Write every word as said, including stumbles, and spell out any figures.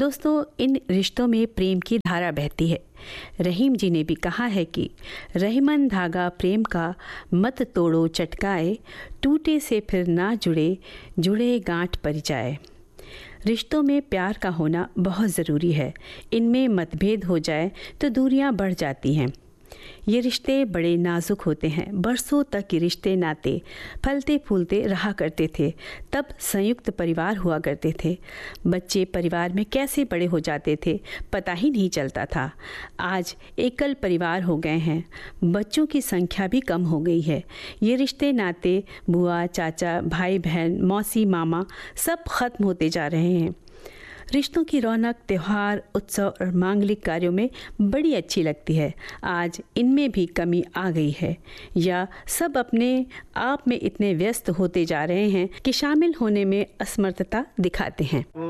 दोस्तों, इन रिश्तों में प्रेम की धारा बहती है। रहीम जी ने भी कहा है कि रहीमन धागा प्रेम का मत तोड़ो चटकाए, टूटे से फिर ना जुड़े, जुड़े गांठ पर जाए। रिश्तों में प्यार का होना बहुत ज़रूरी है। इनमें मतभेद हो जाए तो दूरियां बढ़ जाती हैं। ये रिश्ते बड़े नाजुक होते हैं। बरसों तक ये रिश्ते नाते फलते फूलते रहा करते थे। तब संयुक्त परिवार हुआ करते थे। बच्चे परिवार में कैसे बड़े हो जाते थे पता ही नहीं चलता था। आज एकल परिवार हो गए हैं। बच्चों की संख्या भी कम हो गई है। ये रिश्ते नाते बुआ चाचा भाई बहन मौसी मामा सब खत्म होते जा रहे हैं। रिश्तों की रौनक त्योहार उत्सव और मांगलिक कार्यों में बड़ी अच्छी लगती है। आज इनमें भी कमी आ गई है, या सब अपने आप में इतने व्यस्त होते जा रहे हैं कि शामिल होने में असमर्थता दिखाते हैं।